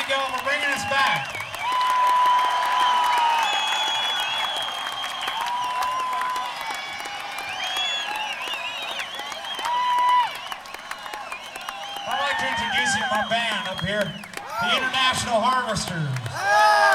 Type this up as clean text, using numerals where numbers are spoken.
you go for bringing us back. I'd like to introduce you to my band up here, the International Harvesters.